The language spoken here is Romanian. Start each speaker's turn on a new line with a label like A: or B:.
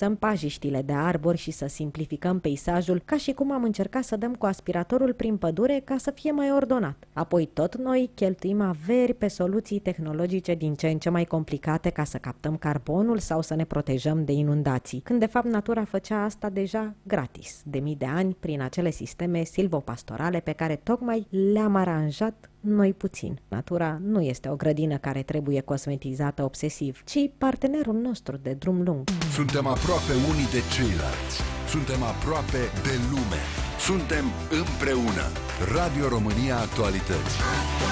A: curățăm pajiștile de arbori și să simplificăm peisajul, ca și cum am încercat să dăm cu aspiratorul prin pădure ca să fie mai ordonat. Apoi tot noi cheltuim averi pe soluții tehnologice din ce în ce mai complicate ca să captăm carbonul sau să ne protejăm de inundații, când de fapt natura făcea asta deja gratis, de mii de ani, prin acele sisteme silvopastorale pe care tocmai le-am aranjat noi puțin. Natura nu este o grădină care trebuie cosmetizată obsesiv, ci partenerul nostru de drum lung.
B: Suntem aproape unii de ceilalți. Suntem aproape de lume. Suntem împreună. Radio România Actualități.